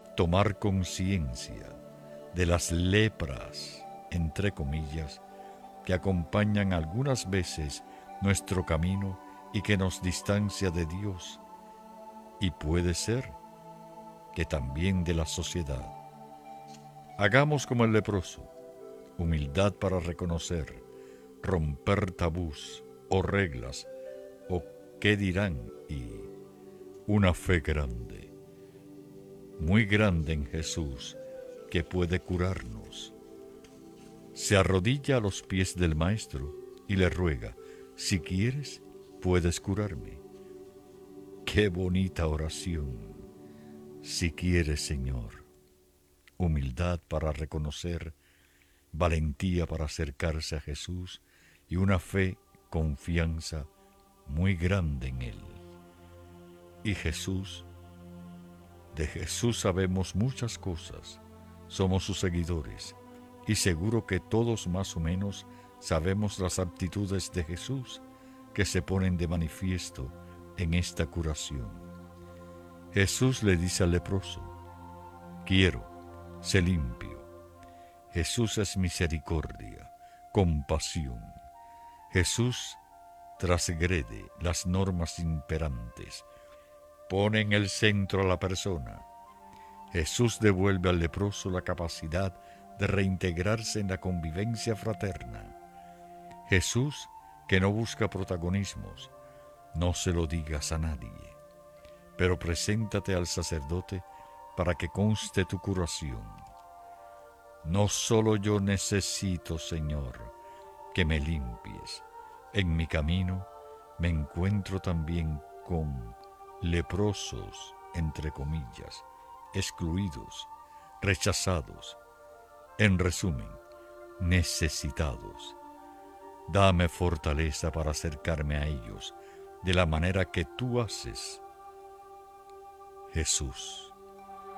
tomar conciencia de las lepras, entre comillas, que acompañan algunas veces nuestro camino y que nos distancia de Dios, y puede ser que también de la sociedad. Hagamos como el leproso, humildad para reconocer, romper tabús o reglas o qué dirán y una fe grande, muy grande en Jesús, que puede curarnos. Se arrodilla a los pies del Maestro y le ruega, si quieres, puedes curarme. ¡Qué bonita oración! Si quieres, Señor. Humildad para reconocer, valentía para acercarse a Jesús y una fe, confianza muy grande en Él. Y Jesús, de Jesús sabemos muchas cosas, somos sus seguidores y seguro que todos más o menos sabemos las aptitudes de Jesús que se ponen de manifiesto en esta curación. Jesús le dice al leproso, quiero, sé limpio. Jesús es misericordia, compasión. Jesús transgrede las normas imperantes, pone en el centro a la persona. Jesús devuelve al leproso la capacidad de reintegrarse en la convivencia fraterna. Jesús, que no busca protagonismos, no se lo digas a nadie, pero preséntate al sacerdote para que conste tu curación. No solo yo necesito, Señor, que me limpies. En mi camino me encuentro también con leprosos, entre comillas, excluidos, rechazados, en resumen, necesitados. Dame fortaleza para acercarme a ellos de la manera que tú haces, Jesús.